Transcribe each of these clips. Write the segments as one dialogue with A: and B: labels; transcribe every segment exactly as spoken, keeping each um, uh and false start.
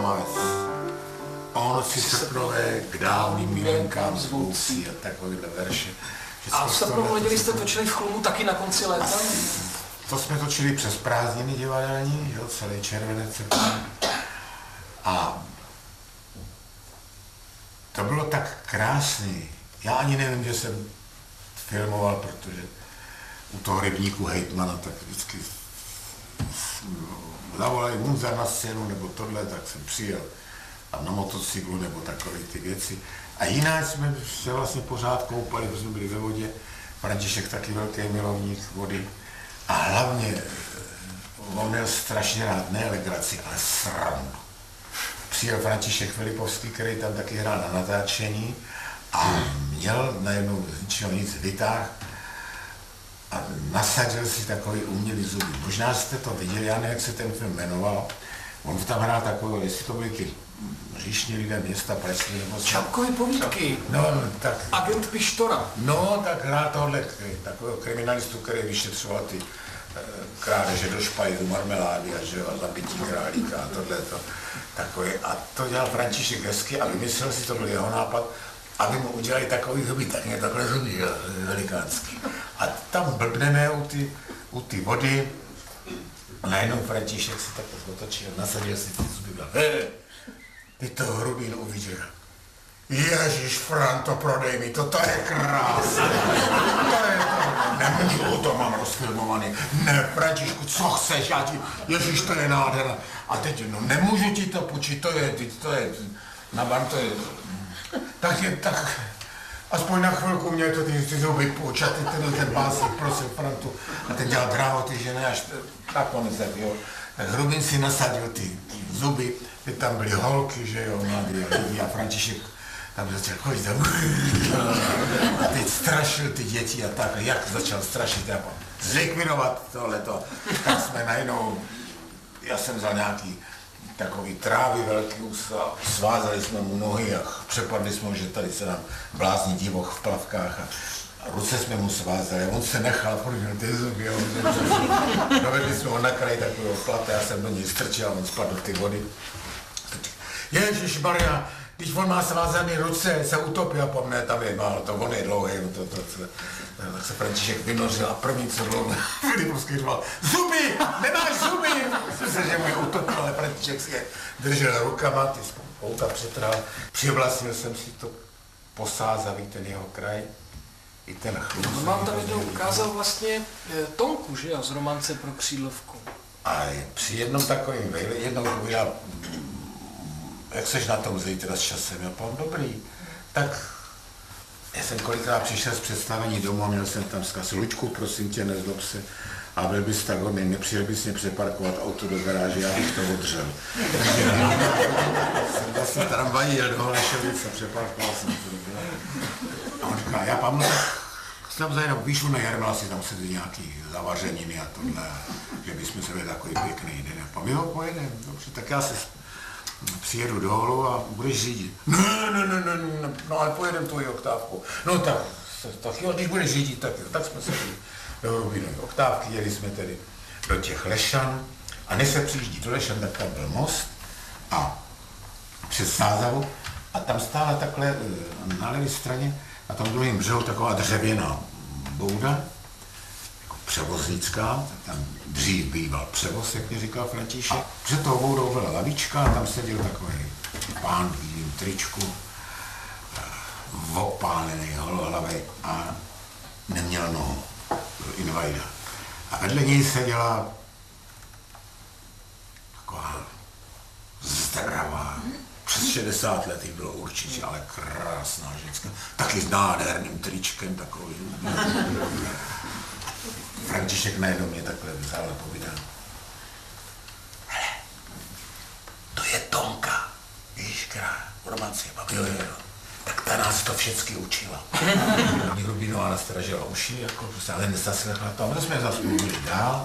A: Romavec. On si srpnové k dávným milenkám zvoucí a takovýhle verše.
B: A Srpnovolodili jste točili v Chlumu taky na konci léta?
A: To jsme točili přes prázdniny divadelní, že, celý červenec. A to bylo tak krásný. Já ani nevím, že jsem filmoval, protože u toho rybníku hejtmana tak vždycky zavolali Munzar na scénu nebo tohle, tak jsem přijel tam na motocyklu nebo takové ty věci. A jinak jsme se vlastně pořád koupali, protože jsme byli ve vodě. František taky velký milovník vody. A hlavně on měl strašně rád ne legraci, ale srandu. Přijel František Filipovský, který tam taky hrál na natáčení a měl najednou z ničeho nic vytáh a nasadil si takový umělý zuby. Možná jste to viděli, já nevím, jak se ten film jmenoval. On tam hrál takový, jestli to byly ty říšní lidé města Plesny nebo...
B: Čapkovy povídky.
A: No, tak...
B: Agent Pištora.
A: No, tak hrál tohle takového kriminalistu, který vyšetřoval ty krádeže do špajzu, marmelády a, že, a zabití králíka a tohleto. Takový. A to dělal František hezky a vymyslel si, to byl jeho nápad, aby mu udělali takový zuby, tak mě takhle zuby, velikánský. A tam blbneme u ty, u ty vody a najednou František si takhle otočil, nasadil si ty zuby a he, ty to Hrubín uviděl. Ježíš, Franto, prodej mi to, to je krásné. To je to. Nemůžu, to mám rozfilmovaný. Ne, Františku, co chceš, já ti, ježíš, to je nádherné. A teď, no, nemůžu ti to půjčit, to je, to je, na ban to je, tak je, tak, aspoň na chvilku mě to ty, ty zuby půjč, a ty ten, ten básník prosil Frantu, a ten dělal drahoty, že ne, až nakonec, jo. Tak Hrubin si nasadil ty, ty zuby, teď tam byly holky, že jo, mladí lidi a František tam začal chodit tam a teď strašil ty děti a tak, jak začal strašit, jako zlikvidovat tohleto, tak jsme najednou, já jsem vzal nějaký takový trávy velký úsa, svázali jsme mu nohy a přepadli jsme, že tady se nám blázní divoch v plavkách a, a ruce jsme mu svázali a on se nechal, protože ty zuby, jo, dovedli jsme ho na kraj takového plata, já jsem do něj strčil a on spadl do ty vody. Ježišmarja, když on má svázaný ruce, se utopí a po mne tam je málo, to on je dlouhý, to, to, to, tak se František vynořil a první, co dlouho Filipovský říkal, zuby, nemáš zuby! Myslím se, že mu je utopil, ale František si je držel rukama, ty spouta přetrhal, přivlastnil jsem si to posázavý ten jeho kraj, i ten chlub.
B: No, mám tam jednou ukázal vlastně Tonku, že jo, z Romance pro křídlovku.
A: A při jednom takovým vejle, jednou povídal, jak seš na tom zítra s časem, já pám dobrý, tak já jsem kolikrát přišel z představení domů a měl jsem tam vzkaz, Luďku, prosím tě, nezlob se, a byl bys tak hodný, nepřijel bys mě přeparkovat auto do garáže, já bych to odřel. Jsem vlastně tramvají jel do Holešovic a přeparkoval jsem to do garáže. A on říká, já pám, tam zajedou, výšlu na Jarmila, si tam sedí nějaký zavařeniny a tohle, že bychom se byli takový pěkný den. A pám, jo, pojedem, dobře, tak já se přijedu dolů a budeš řídit. Ne, ne, ne, ne, ne, no ale pojedem tvoji oktávku. No tak, tak jo, když budeš řídit, tak jo, tak jsme se šli do Hrubinové oktávky, jeli jsme tedy do těch Lešan a než se přijíždí do Lešan, tak tam byl most a přes Sázavu a tam stála takhle na levé straně na tom druhém břehu taková dřevěná bouda, jako převoznická, tam dřív býval převoz, jak mi říkal František. Před tou boudou byla lavička a tam seděl takový pán v bílém tričku, opálený, holohlavý a neměl nohu, byl invalida. A vedle něj seděla taková zdravá, přes šedesát let jí bylo určitě, ale krásná ženská, taky s nádherným tričkem takovým. František najednou mě takhle vzal a povídal. Hele, to je Tonka, víš, která v romanci, jo, jo, jo. Tak ta nás to všecky učila. Hrubinová nastražila uši, jako, prostě, ale nezaslechla to. My jsme zase mluvili dál.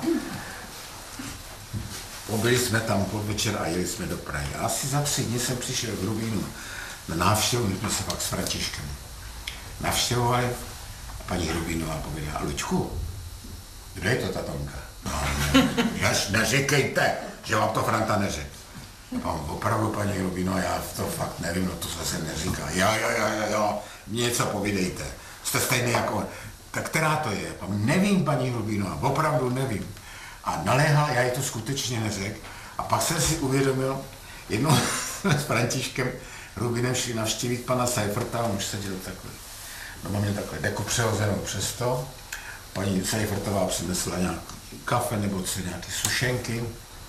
A: Pobyli jsme tam podvečer a jeli jsme do Prahy. A asi za tři dny jsem přišel k Hrubínu na návštěvu, my jsme se pak s Františkem navštěvovali. A paní Hrubínová pověděla, Luďku, kde je to ta Tonka? No, ne, neříkejte, že vám to Franta neřekl. No, opravdu, paní Rubino, já to fakt nevím, no to zase neříká. Jo, jo, jo, jo, jo, mě něco povídejte. Jste stejný jako... Tak která to je? Nevím, paní Rubino, opravdu nevím. A naléhal, já ji to skutečně neřekl. A pak jsem si uvědomil, jednou s Františkem Rubinem šli navštívit pana Seiferta, on už seděl takhle. Doma měl takhle deko přehozenou přes to. Paní Seifertová přinesla nějaký kafe nebo co, nějaké sušenky.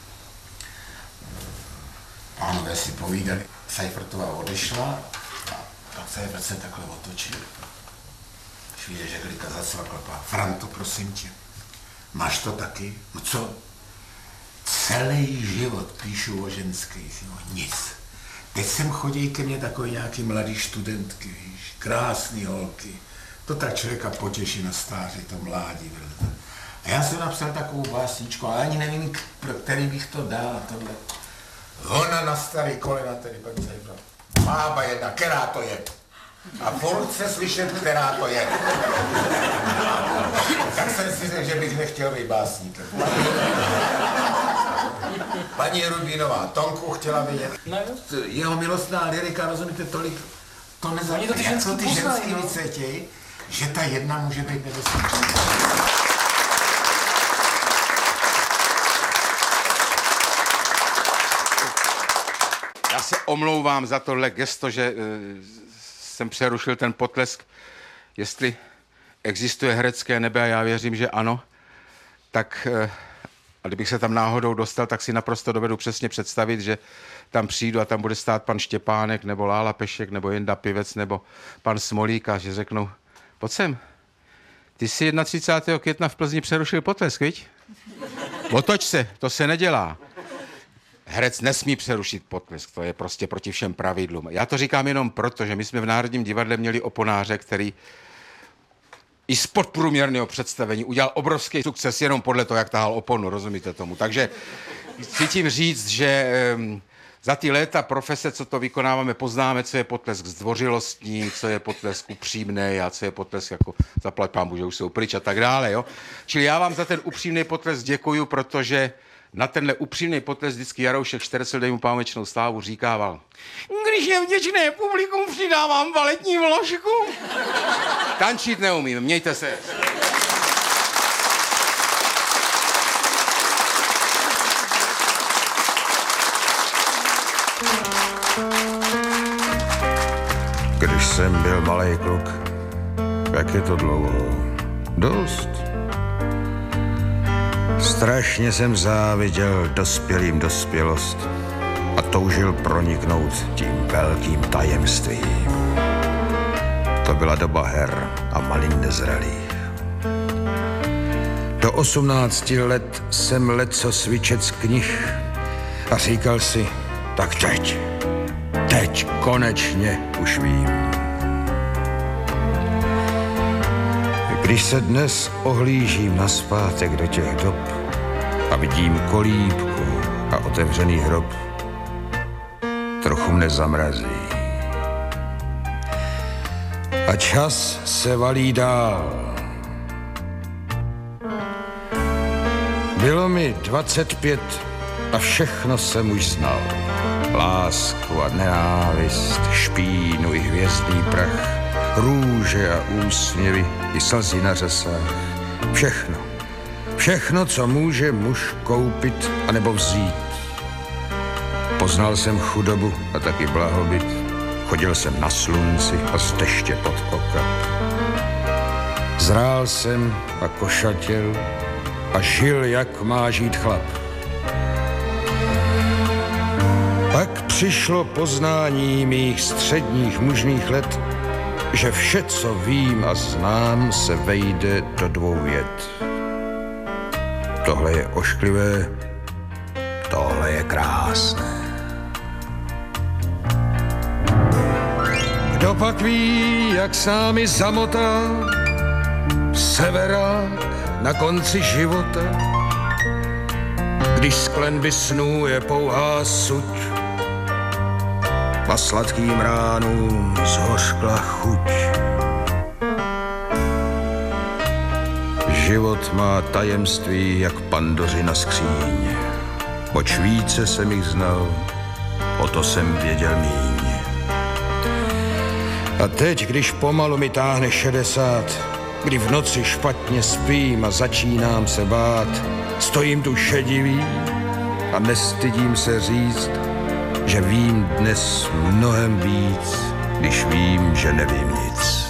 A: Pánové si povídali. Seifertová odešla a pak Seifert se takhle otočil. Chvíli žehlíka zacvakla. Franto, prosím tě, máš to taky? No co? Celý život píšu o ženských, no nic. Teď sem chodí ke mně takový nějaký mladý studentky, víš, krásný holky. To tak člověka potěší na stáří, to mládí. A já jsem napsal takovou básničku, ale ani nevím, pro který bych to dal, tohle. Ona na starý kolena, tedy paní Seifertová. Mába jedna, která to je? A furt se slyšet, která to je. Tak jsem si řekl, že bych nechtěl být básníkem. Paní Rubinová, Tonku chtěla vidět. Jeho milostná lyrika, rozumíte, tolik, to nezajímá.
B: To ty ženský
A: Jak to ty ženský vycítějí, že ta jedna může být nebezpečná.
C: Já se omlouvám za tohle gesto, že e, jsem přerušil ten potlesk. Jestli existuje herecké nebe, a já věřím, že ano, tak e, a kdybych se tam náhodou dostal, tak si naprosto dovedu přesně představit, že tam přijdu a tam bude stát pan Štěpánek, nebo Lála Pešek, nebo Jenda Pivec, nebo pan Smolík a že řeknou, pojď sem, ty jsi třicátého prvního května v Plzni přerušil potlesk, viď? Otoč se, to se nedělá. Herec nesmí přerušit potlesk, to je prostě proti všem pravidlům. Já to říkám jenom proto, že my jsme v Národním divadle měli oponáře, který i z podprůměrného představení udělal obrovský sukces jenom podle toho, jak tahal oponu, rozumíte tomu. Takže chci tím říct, že um, za ty léta profese, co to vykonáváme, poznáme, co je potlesk zdvořilostní, co je potlesk upřímný a co je potlesk jako zaplať pánbůh, že už jsou pryč a tak dále. Jo? Čili já vám za ten upřímný potlesk děkuju, protože na tenhle upřímný potlesk vždycky Jaroušek Štercel, dej mu pamečnou slávu, říkával: když je vděčné publikum, přidávám baletní vložku. Tančit neumím, mějte se.
D: Když jsem byl malej kluk, jak je to dlouho? Dost. Strašně jsem záviděl dospělým dospělost a toužil proniknout tím velkým tajemstvím. To byla doba her a malin nezralých. Do osmnácti let jsem leco svičet z knih a říkal si, tak teď, teď konečně už vím. Když se dnes ohlížím nazpátek do těch dob a vidím kolíbku a otevřený hrob, trochu mne zamrazí. A čas se valí dál. Bylo mi dvacet pět a všechno jsem už znal. Lásku a nenávist, špínu i hvězdný prach, růže a úsměvy i slzy na řasách. Všechno, všechno, co může muž koupit anebo vzít. Poznal jsem chudobu a taky blahobyt. Chodil jsem na slunci a z deště pod okap. Zrál jsem a košatěl a žil, jak má žít chlap. Pak přišlo poznání mých středních mužných let, že vše, co vím a znám, se vejde do dvou vět. Tohle je ošklivé, tohle je krásné. Kdo pak ví, jak sámi zamotá severák na konci života, když z klenby snů je pouhá suť a sladkým ránům zhořkla chuť. Život má tajemství jak Pandořina skříň. Oč více jsem jich znal, o to jsem věděl míň. A teď, když pomalu mi táhne šedesát, kdy v noci špatně spím a začínám se bát, stojím tu šedivý a nestydím se říct, že vím dnes mnohem víc, když vím, že nevím nic.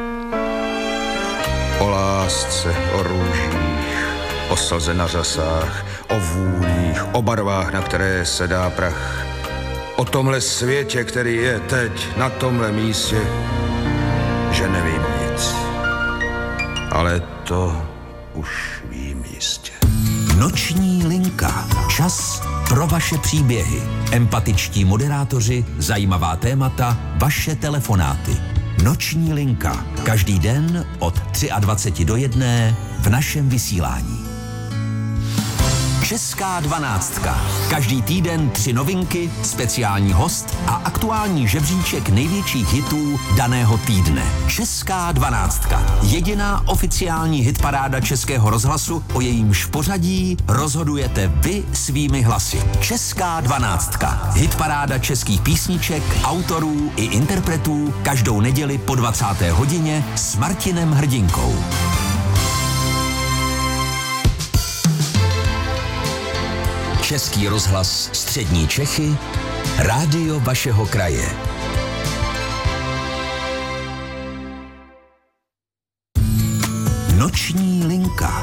D: O lásce, o růžích, o slze na řasách, o vůních, o barvách, na které se dá prach. O tomhle světě, který je teď na tomhle místě, že nevím nic. Ale to už vím jistě.
E: Noční linka. Čas pro vaše příběhy. Empatičtí moderátoři, zajímavá témata, vaše telefonáty. Noční linka. Každý den od dvacet tři do jedné v našem vysílání. Česká dvanáctka. Každý týden tři novinky, speciální host a aktuální žebříček největších hitů daného týdne. Česká dvanáctka. Jediná oficiální hitparáda Českého rozhlasu, o jejímž pořadí rozhodujete vy svými hlasy. Česká dvanáctka. Hitparáda českých písniček, autorů i interpretů každou neděli po dvacáté hodině s Martinem Hrdinkou. Český rozhlas Střední Čechy, rádio vašeho kraje. Noční linka.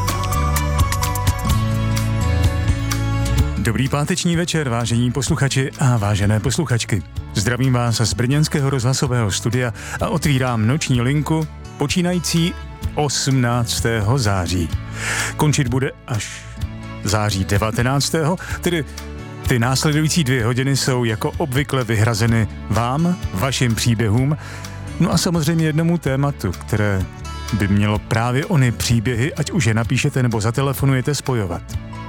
F: Dobrý páteční večer, vážení posluchači a vážené posluchačky. Zdravím vás z brněnského rozhlasového studia a otvírám noční linku počínající osmnáctého září. Končit bude až září devatenáctého Tedy ty následující dvě hodiny jsou jako obvykle vyhrazeny vám, vašim příběhům, no a samozřejmě jednomu tématu, které by mělo právě ony příběhy, ať už je napíšete nebo zatelefonujete, spojovat.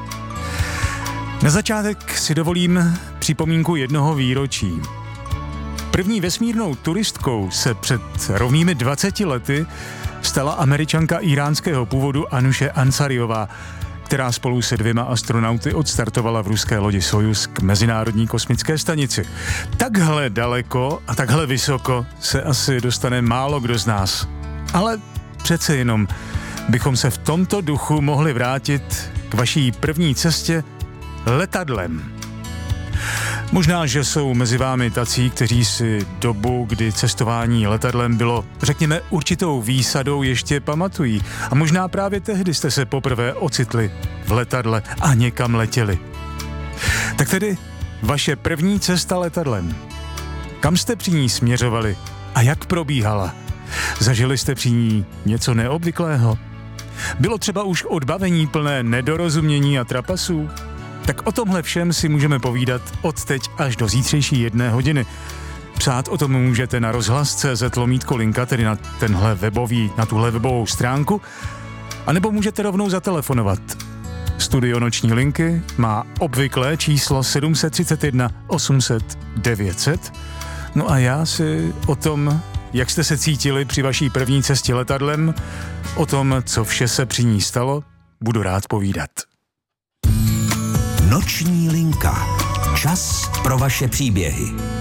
F: Na začátek si dovolím připomínku jednoho výročí. První vesmírnou turistkou se před rovnými dvaceti lety stala Američanka iránského původu Anuše Ansariová, která spolu se dvěma astronauty odstartovala v ruské lodi Sojuz k Mezinárodní kosmické stanici. Takhle daleko a takhle vysoko se asi dostane málo kdo z nás. Ale přece jenom bychom se v tomto duchu mohli vrátit k vaší první cestě letadlem. Možná, že jsou mezi vámi tací, kteří si dobu, kdy cestování letadlem bylo, řekněme, určitou výsadou, ještě pamatují. A možná právě tehdy jste se poprvé ocitli v letadle a někam letěli. Tak tedy vaše první cesta letadlem. Kam jste při ní směřovali a jak probíhala? Zažili jste při ní něco neobvyklého? Bylo třeba už odbavení plné nedorozumění a trapasů? Tak o tomhle všem si můžeme povídat od teď až do zítřejší jedné hodiny. Psát o tom můžete na rozhlas tečka cé zet lomítko linka, tedy na tenhle webový, na tuhle webovou stránku, anebo můžete rovnou zatelefonovat. Studio Noční linky má obvyklé číslo sedm set třicet jedna osm set devět set. No a já si o tom, jak jste se cítili při vaší první cestě letadlem, o tom, co vše se při ní stalo, budu rád povídat.
E: Noční linka. Čas pro vaše příběhy.